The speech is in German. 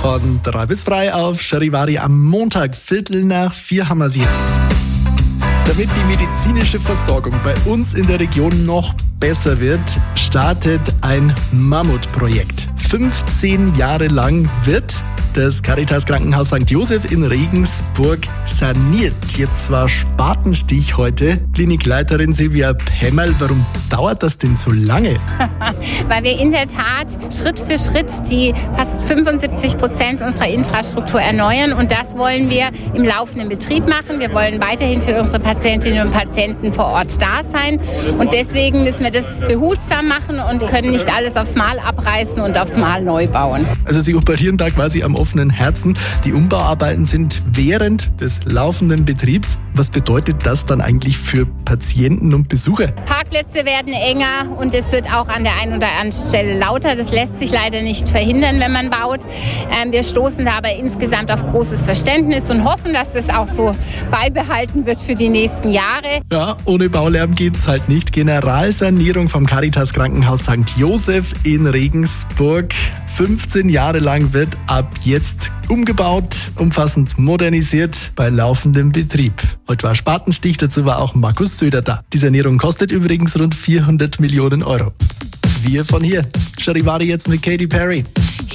Von 3 bis frei auf Charivari am Montag, 3:45 haben wir es jetzt. Damit die medizinische Versorgung bei uns in der Region noch besser wird, startet ein Mammutprojekt. 15 Jahre lang wird das Caritas Krankenhaus St. Joseph in Regensburg saniert. Jetzt war Spatenstich heute. Klinikleiterin Silvia Pemmerl, warum dauert das denn so lange? Weil wir in der Tat Schritt für Schritt die fast 75% unserer Infrastruktur erneuern, und das wollen wir im laufenden Betrieb machen. Wir wollen weiterhin für unsere Patientinnen und Patienten vor Ort da sein, und deswegen müssen wir das behutsam machen und können nicht alles aufs Mal abreißen und aufs Mal neu bauen. Also Sie operieren da quasi am offenen Herzen. Die Umbauarbeiten sind während des laufenden Betriebs. Was bedeutet das dann eigentlich für Patienten und Besucher? Parkplätze werden enger und es wird auch an der einen oder anderen Stelle lauter. Das lässt sich leider nicht verhindern, wenn man baut. Wir stoßen dabei insgesamt auf großes Verständnis und hoffen, dass das auch so beibehalten wird für die nächsten Jahre. Ja, ohne Baulärm geht's halt nicht. Generalsanierung vom Caritas Krankenhaus St. Joseph in Regensburg. 15 Jahre lang wird ab jetzt umgebaut, umfassend modernisiert bei laufendem Betrieb. Heute war Spatenstich, dazu war auch Markus Söder da. Die Sanierung kostet übrigens rund 400 Millionen Euro. Wir von hier. Charivari jetzt mit Katy Perry.